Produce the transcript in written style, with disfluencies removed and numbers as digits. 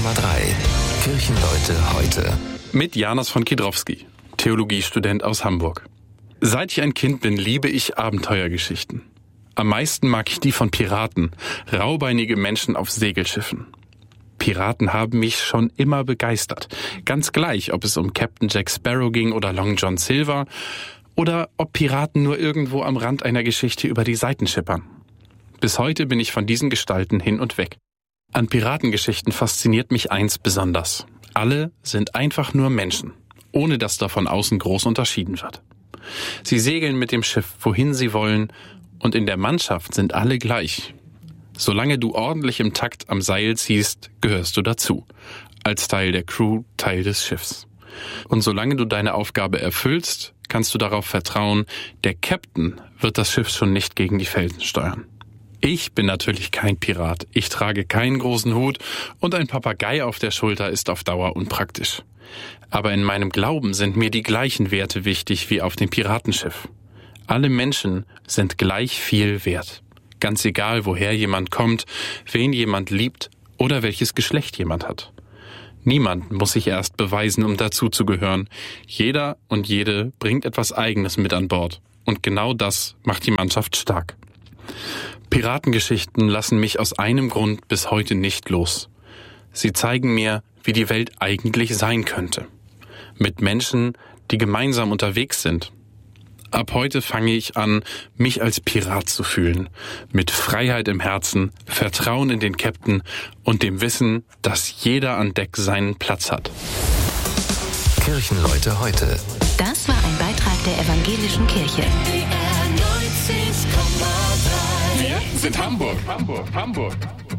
100,3 Kirchenleute heute. Mit Janos von Kiedrowski, Theologiestudent aus Hamburg. Seit ich ein Kind bin, liebe ich Abenteuergeschichten. Am meisten mag ich die von Piraten, raubeinige Menschen auf Segelschiffen. Piraten haben mich schon immer begeistert. Ganz gleich, ob es um Captain Jack Sparrow ging oder Long John Silver oder ob Piraten nur irgendwo am Rand einer Geschichte über die Seiten schippern. Bis heute bin ich von diesen Gestalten hin und weg. An Piratengeschichten fasziniert mich eins besonders. Alle sind einfach nur Menschen, ohne dass da von außen groß unterschieden wird. Sie segeln mit dem Schiff, wohin sie wollen, und in der Mannschaft sind alle gleich. Solange du ordentlich im Takt am Seil ziehst, gehörst du dazu. Als Teil der Crew, Teil des Schiffs. Und solange du deine Aufgabe erfüllst, kannst du darauf vertrauen, der Captain wird das Schiff schon nicht gegen die Felsen steuern. Ich bin natürlich kein Pirat. Ich trage keinen großen Hut und ein Papagei auf der Schulter ist auf Dauer unpraktisch. Aber in meinem Glauben sind mir die gleichen Werte wichtig wie auf dem Piratenschiff. Alle Menschen sind gleich viel wert. Ganz egal, woher jemand kommt, wen jemand liebt oder welches Geschlecht jemand hat. Niemand muss sich erst beweisen, um dazuzugehören. Jeder und jede bringt etwas Eigenes mit an Bord. Und genau das macht die Mannschaft stark. Piratengeschichten lassen mich aus einem Grund bis heute nicht los. Sie zeigen mir, wie die Welt eigentlich sein könnte. Mit Menschen, die gemeinsam unterwegs sind. Ab heute fange ich an, mich als Pirat zu fühlen. Mit Freiheit im Herzen, Vertrauen in den Captain und dem Wissen, dass jeder an Deck seinen Platz hat. Kirchenleute heute. Das war ein Beitrag der Evangelischen Kirche. Wir sind Hamburg.